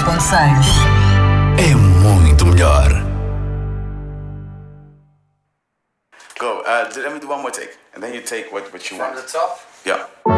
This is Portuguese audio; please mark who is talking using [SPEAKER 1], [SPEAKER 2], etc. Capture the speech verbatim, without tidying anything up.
[SPEAKER 1] ponto seis.
[SPEAKER 2] É muito melhor.
[SPEAKER 3] Go. Uh, let me do one more take, and then you take what what you
[SPEAKER 4] From
[SPEAKER 3] want.
[SPEAKER 4] the top.
[SPEAKER 3] Yeah.